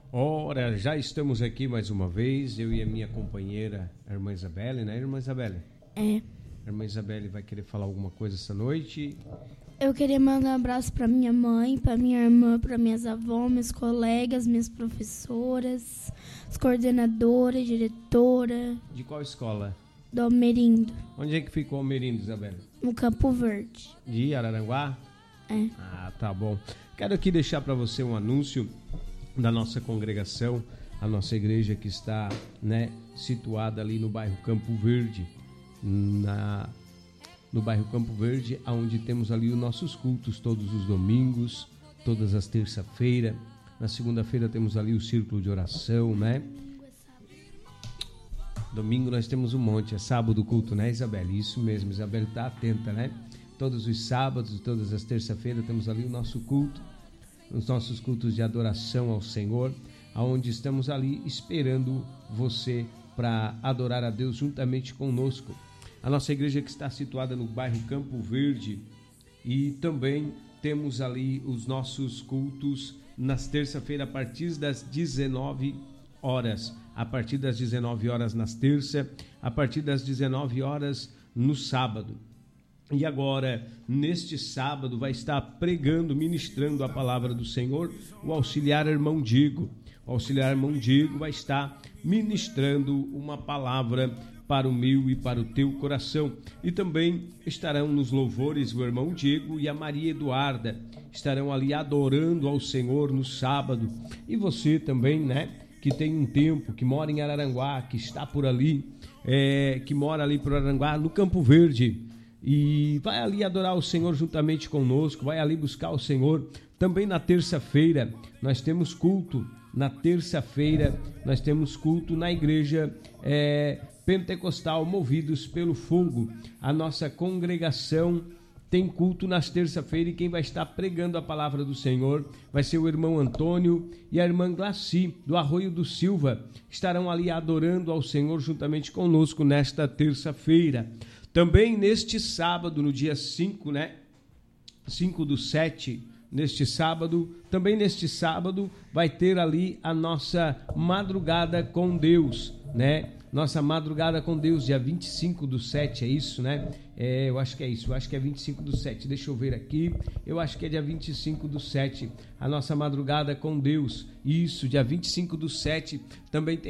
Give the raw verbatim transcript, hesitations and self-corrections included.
Ora, já estamos aqui mais uma vez, eu e a minha companheira, a irmã Isabelle, né, irmã Isabelle? É. A irmã Isabelle vai querer falar alguma coisa essa noite? Eu queria mandar um abraço para minha mãe, para minha irmã, para minhas avós, meus colegas, minhas professoras, as coordenadoras, diretora. De qual escola? Do Almerindo. Onde é que ficou o Almerindo, Isabelle? No Campo Verde. De Araranguá? É. Ah, tá bom. Quero aqui deixar para você um anúncio da nossa congregação, a nossa igreja que está, né, situada ali no bairro Campo Verde, na, no bairro Campo Verde, onde temos ali os nossos cultos todos os domingos, todas as terça-feiras. Na segunda-feira temos ali o círculo de oração, né? Domingo nós temos um monte, é sábado o culto, né, Isabelle? Isso mesmo, Isabelle está atenta, né? Todos os sábados, todas as terça-feiras temos ali o nosso culto, os nossos cultos de adoração ao Senhor, aonde estamos ali esperando você para adorar a Deus juntamente conosco. A nossa igreja que está situada no bairro Campo Verde, e também temos ali os nossos cultos nas terça-feiras a partir das dezenove horas, a partir das dezenove horas nas terças, a partir das dezenove horas no sábado. E agora, neste sábado, vai estar pregando, ministrando a palavra do Senhor, o auxiliar irmão Diego. O auxiliar irmão Diego vai estar ministrando uma palavra para o meu e para o teu coração. E também estarão nos louvores o irmão Diego e a Maria Eduarda. Estarão ali adorando ao Senhor no sábado. E você também, né, que tem um tempo, que mora em Araranguá, que está por ali, é, que mora ali por Araranguá, no Campo Verde, e vai ali adorar o Senhor juntamente conosco, vai ali buscar o Senhor. Também na terça-feira nós temos culto, na terça-feira nós temos culto na igreja é, pentecostal Movidos pelo Fogo. A nossa congregação tem culto nas terça-feiras e quem vai estar pregando a palavra do Senhor vai ser o irmão Antônio e a irmã Glaci, do Arroio do Silva. Estarão ali adorando ao Senhor juntamente conosco nesta terça-feira. Também neste sábado, no dia cinco, né? cinco do sete, neste sábado, também neste sábado vai ter ali a nossa madrugada com Deus, né? Nossa madrugada com Deus, dia vinte e cinco do sete, é isso, né? É, eu acho que é isso, eu acho que é vinte e cinco do sete, deixa eu ver aqui, eu acho que é dia vinte e cinco do sete, a nossa madrugada com Deus, isso, dia vinte e cinco do sete, também tem